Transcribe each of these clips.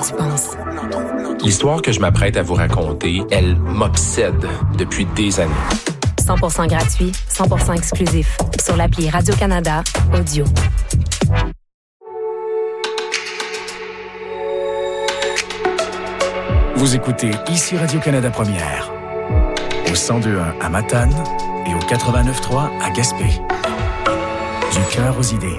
tu penses. L'histoire que je m'apprête à vous raconter, elle m'obsède depuis des années. 100% gratuit, 100% exclusif. Sur l'appli Radio-Canada Audio. Vous écoutez ici Radio-Canada Première, au 102.1 à Matane et au 89.3 à Gaspé. Du cœur aux idées.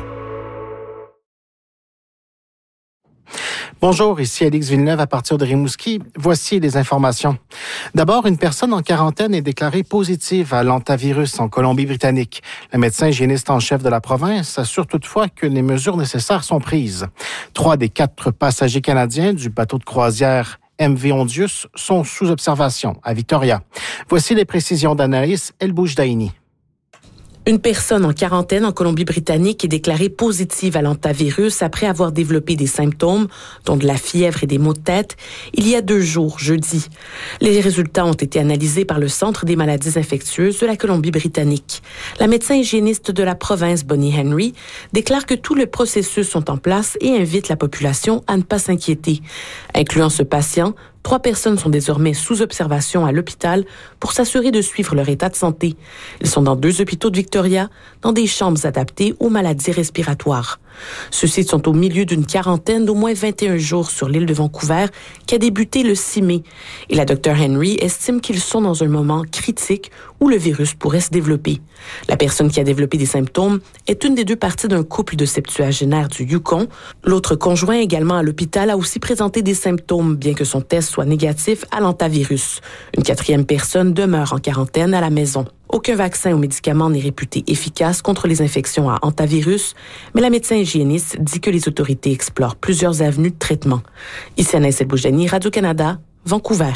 Bonjour, ici Alix Villeneuve à partir de Rimouski. Voici les informations. D'abord, une personne en quarantaine est déclarée positive à l'hantavirus en Colombie-Britannique. Le médecin hygiéniste en chef de la province assure toutefois que les mesures nécessaires sont prises. 3 des 4 passagers canadiens du bateau de croisière MV Ondius sont sous observation à Victoria. Voici les précisions d'Anaïs El-Boujdaïni. Une personne en quarantaine en Colombie-Britannique est déclarée positive à l'hantavirus après avoir développé des symptômes, dont de la fièvre et des maux de tête, il y a 2 jours, jeudi. Les résultats ont été analysés par le Centre des maladies infectieuses de la Colombie-Britannique. La médecin hygiéniste de la province, Bonnie Henry, déclare que tous les processus sont en place et invite la population à ne pas s'inquiéter. Incluant ce patient, 3 personnes sont désormais sous observation à l'hôpital pour s'assurer de suivre leur état de santé. Ils sont dans 2 hôpitaux de Victoria, dans des chambres adaptées aux maladies respiratoires. Ceux-ci sont au milieu d'une quarantaine d'au moins 21 jours sur l'île de Vancouver qui a débuté le 6 mai. Et la Dr Henry estime qu'ils sont dans un moment critique où le virus pourrait se développer. La personne qui a développé des symptômes est une des 2 parties d'un couple de septuagénaires du Yukon. L'autre conjoint, également à l'hôpital, a aussi présenté des symptômes, bien que son test soit négatif à l'hantavirus. Une 4e personne demeure en quarantaine à la maison. Aucun vaccin ou médicament n'est réputé efficace contre les infections à hantavirus, mais la médecin hygiéniste dit que les autorités explorent plusieurs avenues de traitement. Ici Anaïs El-Boujdaïni, Radio-Canada, Vancouver.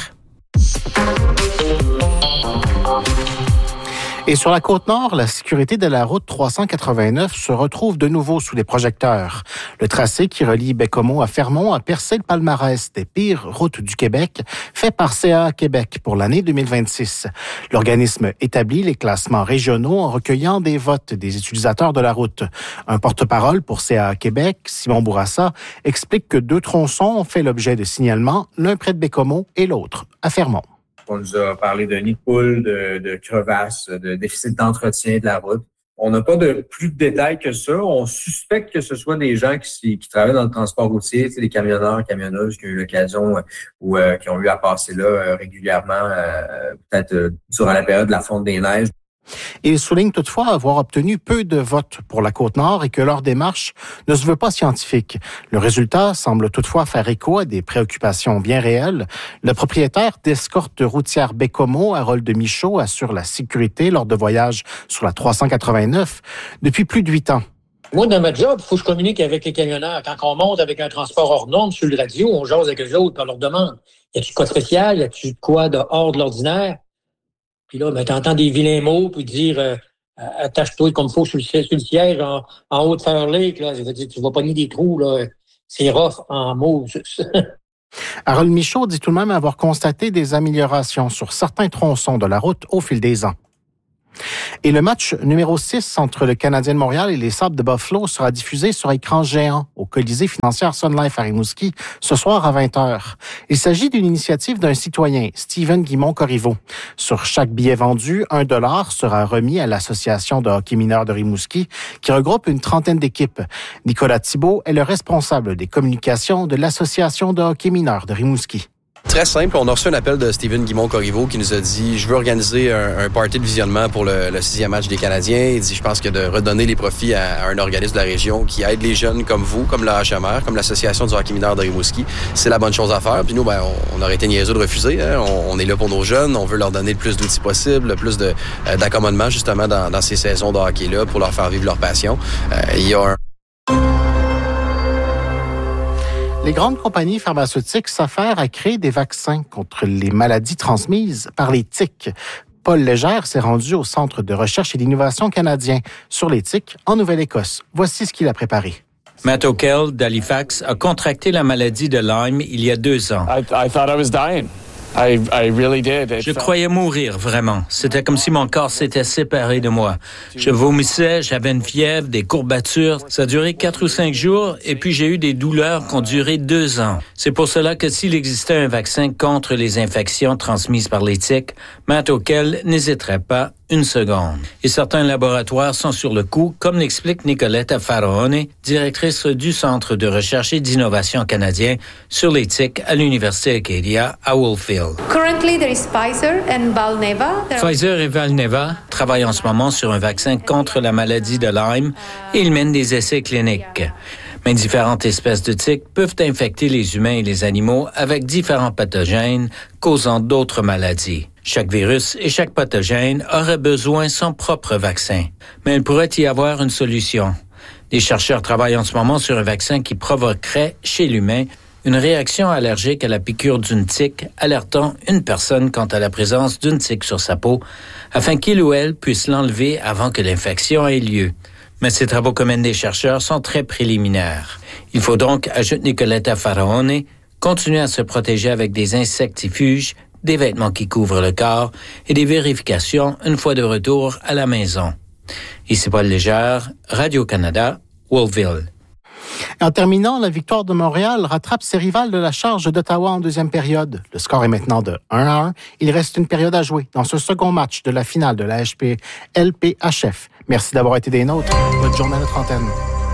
Et sur la Côte-Nord, la sécurité de la route 389 se retrouve de nouveau sous les projecteurs. Le tracé qui relie Baie-Comeau à Fermont a percé le palmarès des pires routes du Québec, fait par CA Québec pour l'année 2026. L'organisme établit les classements régionaux en recueillant des votes des utilisateurs de la route. Un porte-parole pour CA Québec, Simon Bourassa, explique que 2 tronçons ont fait l'objet de signalements, l'un près de Baie-Comeau et l'autre à Fermont. On nous a parlé de nid de poule, de crevasses, de déficit d'entretien de la route. On n'a pas de plus de détails que ça. On suspecte que ce soit des gens qui travaillent dans le transport routier, des camionneurs, camionneuses qui ont eu l'occasion ou qui ont eu à passer là régulièrement, peut-être durant la période de la fonte des neiges. Il souligne toutefois avoir obtenu peu de votes pour la Côte-Nord et que leur démarche ne se veut pas scientifique. Le résultat semble toutefois faire écho à des préoccupations bien réelles. Le propriétaire d'escorte routière Baie-Comeau, Harold Michaud, assure la sécurité lors de voyages sur la 389 depuis plus de 8 ans. Moi, dans ma job, il faut que je communique avec les camionneurs. Quand on monte avec un transport hors norme sur le radio, on jase avec eux autres, on leur demande, y a-tu de quoi de spécial, y a-tu de quoi de hors de l'ordinaire? Puis là, t'entends des vilains mots, puis dire attache-toi comme il faut sur le siège en haut de Fair Lake. Là. Tu vas pogner des trous, là. C'est rough en mots. Harold Michaud dit tout de même avoir constaté des améliorations sur certains tronçons de la route au fil des ans. Et le match numéro 6 entre le Canadien de Montréal et les Sabres de Buffalo sera diffusé sur écran géant au Colisée financière Sun Life à Rimouski ce soir à 20h. Il s'agit d'une initiative d'un citoyen, Steven Guimont-Corriveau. Sur chaque billet vendu, $1 sera remis à l'Association de hockey mineur de Rimouski qui regroupe une trentaine d'équipes. Nicolas Thibault est le responsable des communications de l'Association de hockey mineur de Rimouski. Très simple, on a reçu un appel de Steven Guimont-Corriveau qui nous a dit « Je veux organiser un party de visionnement pour le 6e match des Canadiens. » Il dit « Je pense que de redonner les profits à un organisme de la région qui aide les jeunes comme vous, comme le HMR, comme l'Association du hockey mineur de Rimouski, c'est la bonne chose à faire. » Puis nous, on aurait été niaiseux de refuser. Hein? On est là pour nos jeunes, on veut leur donner le plus d'outils possible, le plus d'accommodement justement dans ces saisons de hockey-là pour leur faire vivre leur passion. Il y a Les grandes compagnies pharmaceutiques s'affairent à créer des vaccins contre les maladies transmises par les tiques. Paul Légère s'est rendu au Centre de recherche et d'innovation canadien sur les tiques en Nouvelle-Écosse. Voici ce qu'il a préparé. Matt O'Kell d'Halifax a contracté la maladie de Lyme il y a 2 ans. I thought I was dying. Je croyais mourir, vraiment. C'était comme si mon corps s'était séparé de moi. Je vomissais, j'avais une fièvre, des courbatures. Ça a duré 4 ou 5 jours et puis j'ai eu des douleurs qui ont duré 2 ans. C'est pour cela que s'il existait un vaccin contre les infections transmises par les tiques, Matt O'Kell n'hésiterait pas une seconde. Et certains laboratoires sont sur le coup, comme l'explique Nicoletta Faraone, directrice du Centre de recherche et d'innovation canadien sur les tiques à l'Université Acadia à Woolfield. Currently, there is Pfizer and Valneva. Pfizer et Valneva travaillent en ce moment sur un vaccin contre la maladie de Lyme et ils mènent des essais cliniques. Mais différentes espèces de tiques peuvent infecter les humains et les animaux avec différents pathogènes causant d'autres maladies. Chaque virus et chaque pathogène aurait besoin de son propre vaccin. Mais il pourrait y avoir une solution. Les chercheurs travaillent en ce moment sur un vaccin qui provoquerait, chez l'humain, une réaction allergique à la piqûre d'une tique, alertant une personne quant à la présence d'une tique sur sa peau, afin qu'il ou elle puisse l'enlever avant que l'infection ait lieu. Mais ces travaux que mènent les chercheurs sont très préliminaires. Il faut donc, ajoute Nicoletta Faraone, continuer à se protéger avec des insectifuges, des vêtements qui couvrent le corps et des vérifications une fois de retour à la maison. Ici Paul Légère, Radio-Canada, Woolville. En terminant, la victoire de Montréal rattrape ses rivales de la charge d'Ottawa en deuxième période. Le score est maintenant de 1-1. Il reste une période à jouer dans ce second match de la finale de la LPHF. Merci d'avoir été des nôtres. Bonne journée à notre antenne.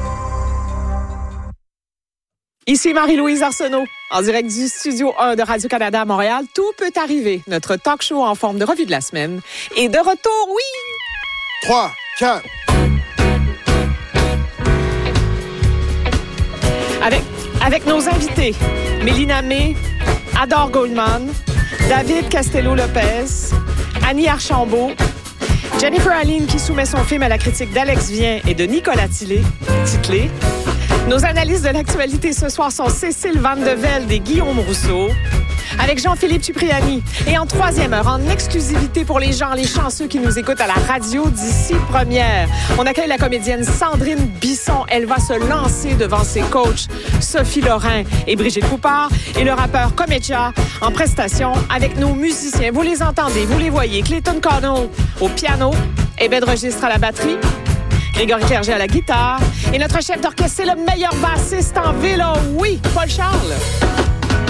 Ici Marie-Louise Arsenault, en direct du Studio 1 de Radio-Canada à Montréal. Tout peut arriver. Notre talk show en forme de revue de la semaine. Et de retour, oui! 3, 4... Avec nos invités, Mélina May, Adore Goldman, David Castello-Lopez, Annie Archambault, Jennifer Aline qui soumet son film à la critique d'Alex Vien et de Nicolas Titlé. Nos analystes de l'actualité ce soir sont Cécile Van de Velde et Guillaume Rousseau, avec Jean-Philippe Cipriani. Et en troisième heure, en exclusivité pour les gens, les chanceux qui nous écoutent à la radio d'ici première, on accueille la comédienne Sandrine Bisson. Elle va se lancer devant ses coachs Sophie Lorrain et Brigitte Coupard et le rappeur Comedia en prestation avec nos musiciens. Vous les entendez, vous les voyez. Clayton Connell au piano, Eben Registre à la batterie, Grégory Clerget à la guitare et notre chef d'orchestre, c'est le meilleur bassiste en ville. Oui, Paul Charles.